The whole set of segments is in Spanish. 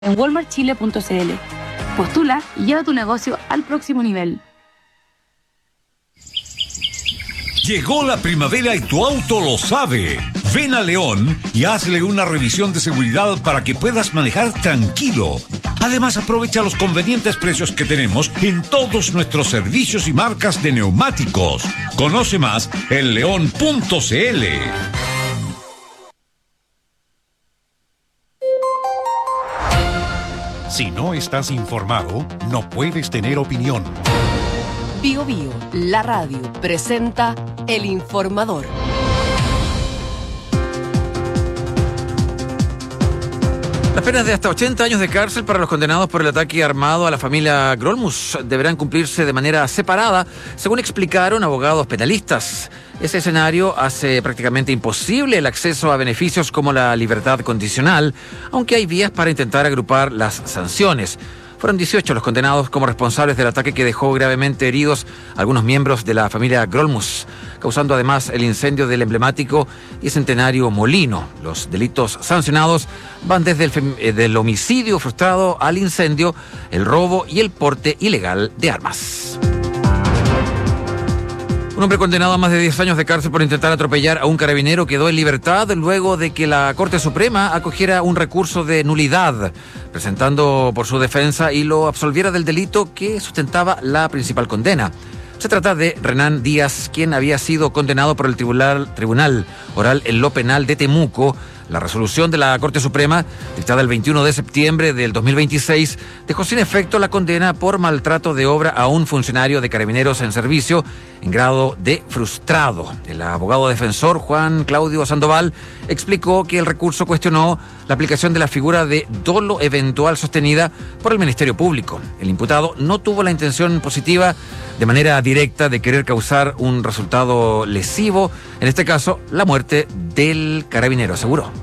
en walmartchile.cl. Postula y lleva tu negocio al próximo nivel. Llegó la primavera y tu auto lo sabe. Ven a León y hazle una revisión de seguridad para que puedas manejar tranquilo. Además, aprovecha los convenientes precios que tenemos en todos nuestros servicios y marcas de neumáticos. Conoce más en león.cl. Si no estás informado, no puedes tener opinión. Bio Bio, la radio, presenta El Informador. Las penas de hasta 80 años de cárcel para los condenados por el ataque armado a la familia Grolmus deberán cumplirse de manera separada, según explicaron abogados penalistas. Ese escenario hace prácticamente imposible el acceso a beneficios como la libertad condicional, aunque hay vías para intentar agrupar las sanciones. Fueron 18 los condenados como responsables del ataque que dejó gravemente heridos a algunos miembros de la familia Grolmus, causando además el incendio del emblemático y centenario molino. Los delitos sancionados van desde del homicidio frustrado al incendio, el robo y el porte ilegal de armas. Un hombre condenado a más de 10 años de cárcel por intentar atropellar a un carabinero quedó en libertad luego de que la Corte Suprema acogiera un recurso de nulidad, presentando por su defensa y lo absolviera del delito que sustentaba la principal condena. Se trata de Renan Díaz, quien había sido condenado por el Tribunal Oral en lo Penal de Temuco. La resolución de la Corte Suprema, dictada el 21 de septiembre del 2026, dejó sin efecto la condena por maltrato de obra a un funcionario de Carabineros en servicio en grado de frustrado. El abogado defensor Juan Claudio Sandoval explicó que el recurso cuestionó la aplicación de la figura de dolo eventual sostenida por el Ministerio Público. El imputado no tuvo la intención positiva de manera directa de querer causar un resultado lesivo, en este caso la muerte del carabinero, aseguró.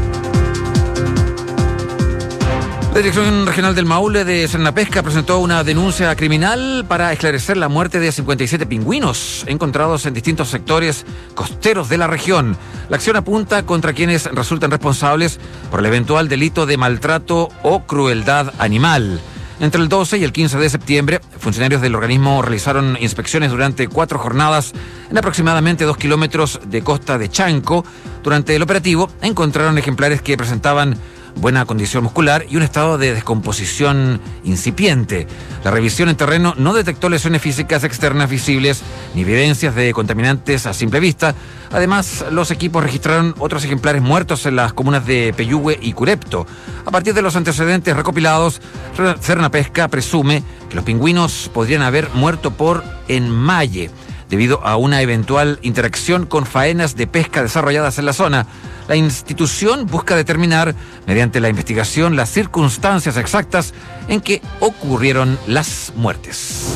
La Dirección Regional del Maule de Sernapesca presentó una denuncia criminal para esclarecer la muerte de 57 pingüinos encontrados en distintos sectores costeros de la región. La acción apunta contra quienes resultan responsables por el eventual delito de maltrato o crueldad animal. Entre el 12 y el 15 de septiembre, funcionarios del organismo realizaron inspecciones durante 4 jornadas en aproximadamente 2 kilómetros de costa de Chanco. Durante el operativo encontraron ejemplares que presentaban buena condición muscular y un estado de descomposición incipiente. La revisión en terreno no detectó lesiones físicas externas visibles ni evidencias de contaminantes a simple vista. Además, los equipos registraron otros ejemplares muertos en las comunas de Peyúgue y Curepto. A partir de los antecedentes recopilados, Sernapesca presume que los pingüinos podrían haber muerto por enmalle, debido a una eventual interacción con faenas de pesca desarrolladas en la zona. La institución busca determinar, mediante la investigación, las circunstancias exactas en que ocurrieron las muertes.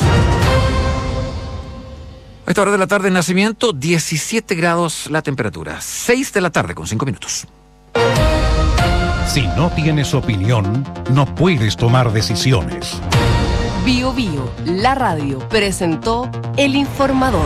A esta hora de la tarde en Nacimiento, 17 grados la temperatura, 6 de la tarde con 5 minutos. Si no tienes opinión, no puedes tomar decisiones. Bio Bio, la radio, presentó El Informador.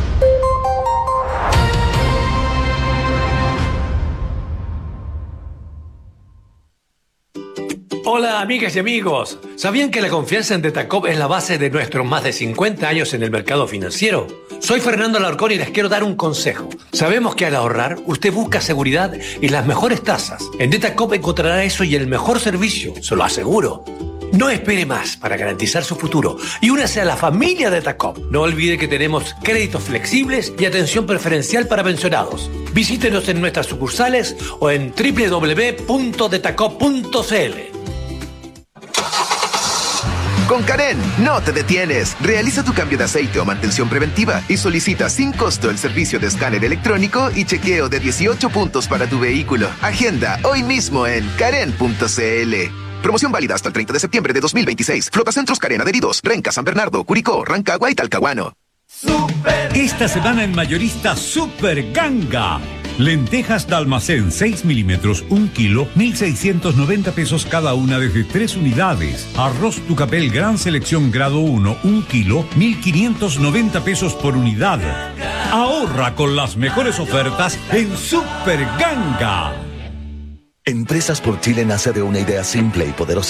Hola amigas y amigos, ¿sabían que la confianza en Detacop es la base de nuestros más de 50 años en el mercado financiero? Soy Fernando Alarcón y les quiero dar un consejo. Sabemos que al ahorrar, usted busca seguridad y las mejores tasas. En Detacop encontrará eso y el mejor servicio, se lo aseguro. No espere más para garantizar su futuro y únase a la familia Detacop. No olvide que tenemos créditos flexibles y atención preferencial para pensionados. Visítenos en nuestras sucursales o en www.detacop.cl. Con Karen, no te detienes. Realiza tu cambio de aceite o mantención preventiva y solicita sin costo el servicio de escáner electrónico y chequeo de 18 puntos para tu vehículo. Agenda hoy mismo en karen.cl. Promoción válida hasta el 30 de septiembre de 2026. Flotacentros Karen adheridos. Renca, San Bernardo, Curicó, Rancagua y Talcahuano. Esta semana en Mayorista Super Ganga. Lentejas de almacén 6 milímetros, 1 kilo, 1.690 pesos cada una desde 3 unidades. Arroz Tucapel Gran Selección Grado 1, 1 kilo, 1.590 pesos por unidad. Ahorra con las mejores ofertas en Super Ganga. Empresas por Chile nace de una idea simple y poderosa.